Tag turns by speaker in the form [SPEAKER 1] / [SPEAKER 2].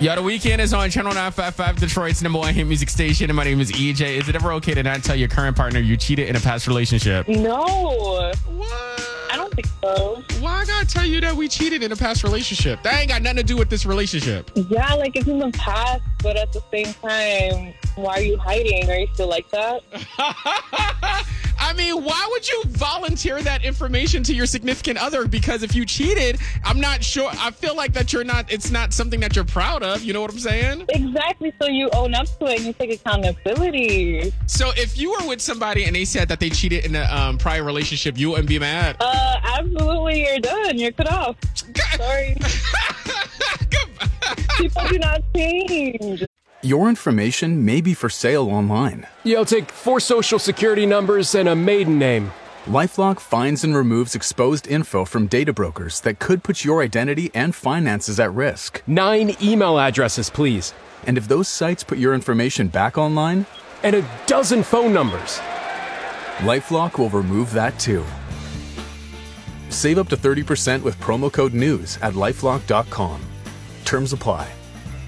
[SPEAKER 1] Yo, the weekend is on Channel 955, Detroit's number one hit music station, and my name is EJ. Is it ever okay to not tell your current partner you cheated in a past relationship?
[SPEAKER 2] No.
[SPEAKER 3] What?
[SPEAKER 2] I don't think so.
[SPEAKER 3] Why I gotta tell you that we cheated in a past relationship? That ain't got nothing to do with this relationship.
[SPEAKER 2] Yeah, like it's in the past, but at the same time, why are you hiding? Are you still like that?
[SPEAKER 3] I mean, why would you volunteer that information to your significant other? Because if you cheated, I'm not sure. I feel like that it's not something that you're proud of. You know what I'm saying?
[SPEAKER 2] Exactly. So you own up to it and you take accountability.
[SPEAKER 3] So if you were with somebody and they said that they cheated in a prior relationship, you wouldn't be mad?
[SPEAKER 2] Absolutely. You're done. You're cut off. Sorry. People do not change.
[SPEAKER 4] Your information may be for sale online.
[SPEAKER 5] Yeah, I'll take 4 social security numbers and a maiden name.
[SPEAKER 4] LifeLock finds and removes exposed info from data brokers that could put your identity and finances at risk.
[SPEAKER 5] 9 email addresses, please.
[SPEAKER 4] And if those sites put your information back online,
[SPEAKER 5] And a dozen phone numbers.
[SPEAKER 4] LifeLock will remove that too. Save up to 30% with promo code NEWS at LifeLock.com. Terms apply.